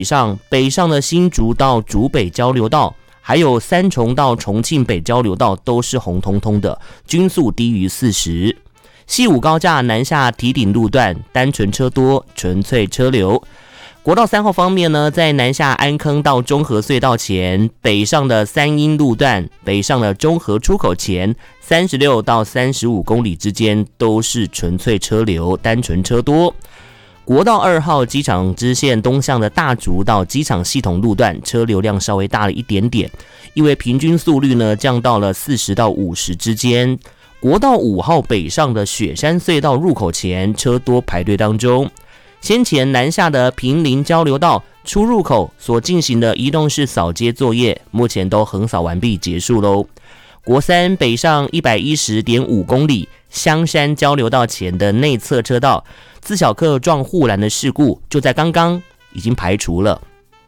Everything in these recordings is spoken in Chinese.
北上的新竹到竹北交流道，还有三重到重庆北交流道都是红彤彤的，均速低于40。西武高架南下堤顶路段单纯车多，纯粹车流。国道3号方面呢，在南下安坑到中和隧道前，北上的三鶯路段，北上的中和出口前36到35公里之间都是纯粹车流，单纯车多。国道2号机场支线东向的大竹到机场系统路段车流量稍微大了一点点，因为平均速率呢降到了40到50之间。国道5号北上的雪山隧道入口前车多排队当中。先前南下的坪林交流道出入口所进行的移动式扫街作业，目前都横扫完毕结束喽。国3北上 110.5 公里，香山交流道前的内侧车道自小客撞护栏的事故就在刚刚已经排除了。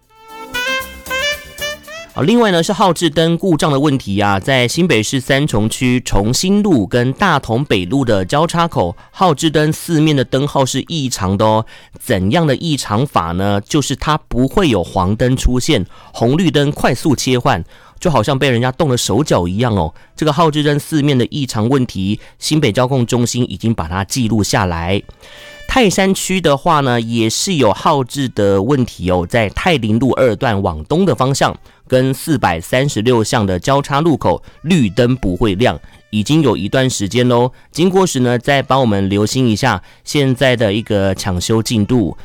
另外呢是号志灯故障的问题啊，在新北市三重区重新路跟大同北路的交叉口，号志灯四面的灯号是异常的哦。怎样的异常法呢？就是它不会有黄灯出现，红绿灯快速切换，就好像被人家动了手脚一样哦。这个号志灯四面的异常问题，新北交控中心已经把它记录下来。泰山区的话呢，也是有号志的问题哦，在泰林路2段往东的方向，跟436巷的交叉路口绿灯不会亮，已经有一段时间喽。经过时呢，再帮我们留心一下现在的一个抢修进度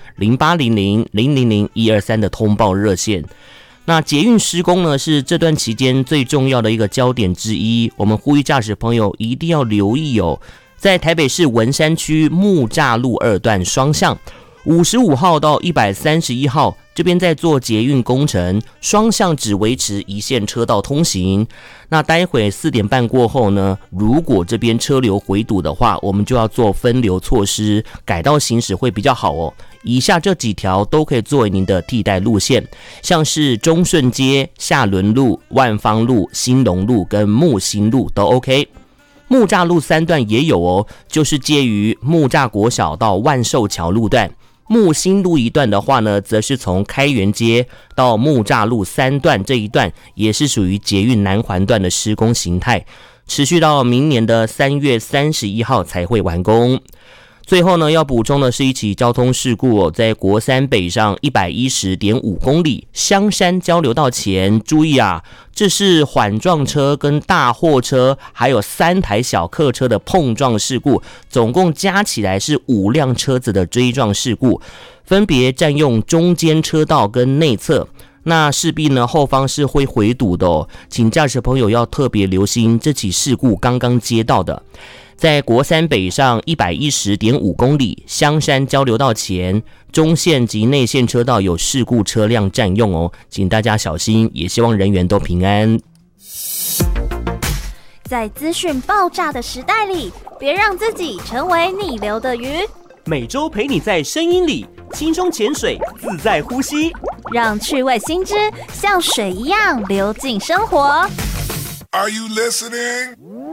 ，0800-000-123的通报热线。那捷运施工呢，是这段期间最重要的一个焦点之一，我们呼吁驾驶朋友一定要留意哦。在台北市文山区木栅路2段双向55号到131号这边在做捷运工程，双向只维持一线车道通行。那待会4点半过后呢，如果这边车流回堵的话，我们就要做分流措施，改道行驶会比较好哦。以下这几条都可以作为您的替代路线，像是中顺街、下仑路、万芳路、兴隆路跟木星路都 OK。木栅路3段也有哦，就是介于木栅国小到万寿桥路段。木星路一段的话呢，则是从开元街到木栅路3段这一段，也是属于捷运南环段的施工形态，持续到明年的3月31号才会完工。最后呢，要补充的是一起交通事故哦，在国3北上 110.5 公里香山交流道前，注意啊，这是缓撞车跟大货车还有3台小客车的碰撞事故，总共加起来是5辆车子的追撞事故，分别占用中间车道跟内侧。那势必呢，后方是会回堵的哦，请驾驶朋友要特别留心这起事故刚刚接到的。在国3北上 110.5 公里香山交流道前，中线及内线车道有事故车辆占用哦，请大家小心，也希望人员都平安。 在资讯爆炸的时代里，别让自己成为逆流的鱼。 每周陪你在声音里轻松潜水，自在呼吸， 让趣味新知像水一样流进生活。 Are you listening?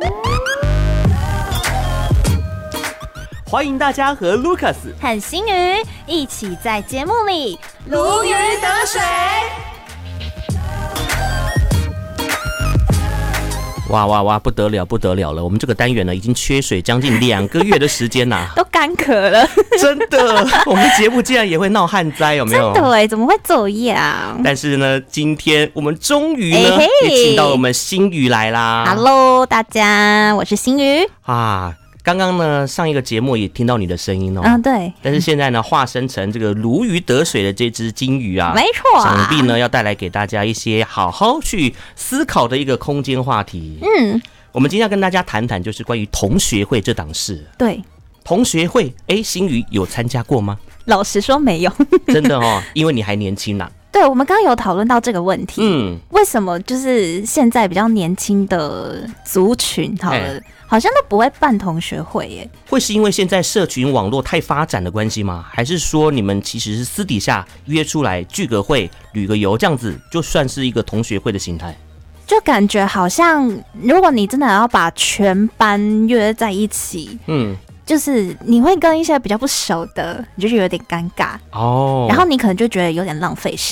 欢迎大家和 Lucas 和新宇一起在节目里如鱼得水。 哇，不得了了！我们这个单元呢，已经缺水将近2个月的时间啦， 都干渴了。 真的，我们节目竟然也会闹旱灾，有没有？ 真的耶，怎么会这样？ 但是呢，今天我们终于呢，也请到我们新宇来啦。 Hello， 大家，我是新宇啊。刚刚呢，上一个节目也听到你的声音哦。 对。 但是现在呢，化身成这个如鱼得水的这只金鱼啊， 没错。 想必呢，要带来给大家一些好好去思考的一个空间话题。我们今天要跟大家谈谈，就是关于同学会这档事。 对。 同学会，新宇有参加过吗？ 老实说没有。 真的哦，因为你还年轻啦。 对，我们刚刚有讨论到这个问题。为什么就是现在比较年轻的族群好像都不会办同学会耶？ 会是因为现在社群网络太发展的关系吗？还是说你们其实是私底下约出来聚个会、旅个游，这样子就算是一个同学会的形态？ 就感觉好像，如果你真的要把全班约在一起，就是你会跟一些比较不熟的，你就觉得有点尴尬哦，然后你可能就觉得有点浪费时